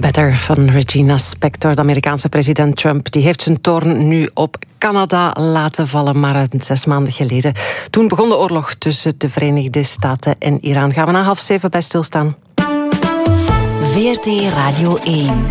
Better van Regina Spektor. De Amerikaanse president Trump die heeft zijn toorn nu op Canada laten vallen, maar 6 maanden geleden. Toen begon de oorlog tussen de Verenigde Staten en Iran. Gaan we na 6:30 bij stilstaan. VRT Radio 1.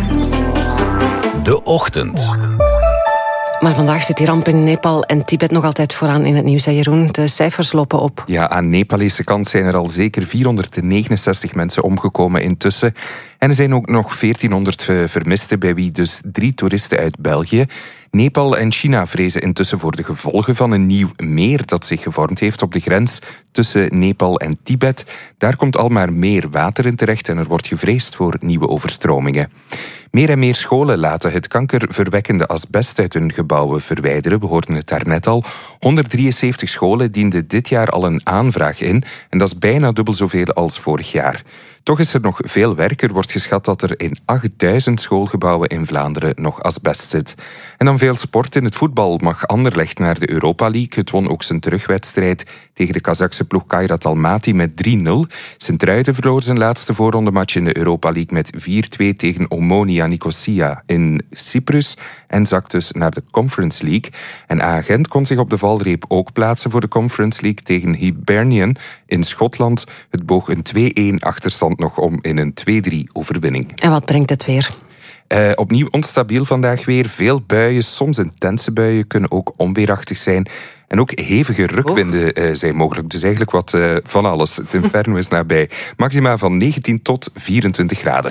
De Ochtend. Maar vandaag zit die ramp in Nepal en Tibet nog altijd vooraan in het nieuws, hè Jeroen? De cijfers lopen op. Ja, aan Nepalese kant zijn er al zeker 469 mensen omgekomen intussen. En er zijn ook nog 1400 vermisten, bij wie dus 3 toeristen uit België. Nepal en China vrezen intussen voor de gevolgen van een nieuw meer dat zich gevormd heeft op de grens tussen Nepal en Tibet. Daar komt al maar meer water in terecht en er wordt gevreesd voor nieuwe overstromingen. Meer en meer scholen laten het kankerverwekkende asbest uit hun gebouwen verwijderen. We hoorden het daarnet al. 173 scholen dienden dit jaar al een aanvraag in en dat is bijna dubbel zoveel als vorig jaar. Toch is er nog veel werk. Er wordt geschat dat er in 8000 schoolgebouwen in Vlaanderen nog asbest zit. En dan veel sport. In het voetbal mag Anderlecht naar de Europa League. Het won ook zijn terugwedstrijd tegen de Kazachse ploeg Kairat Almaty met 3-0. Sint-Truiden verloor zijn laatste voorrondematch in de Europa League met 4-2 tegen Omonia Nicosia in Cyprus en zakt dus naar de Conference League. En Agent kon zich op de valreep ook plaatsen voor de Conference League tegen Hibernian in Schotland. Het boog een 2-1 achterstand nog om in een 2-3 overwinning. En wat brengt het weer? Opnieuw onstabiel vandaag weer. Veel buien, soms intense buien, kunnen ook onweerachtig zijn. En ook hevige rukwinden zijn mogelijk. Dus eigenlijk wat van alles. Het inferno is nabij. Maxima van 19 tot 24 graden.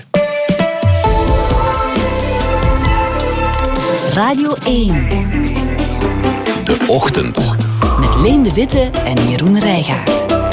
Radio 1. De Ochtend. Met Leen de Witte en Jeroen Rijgaard.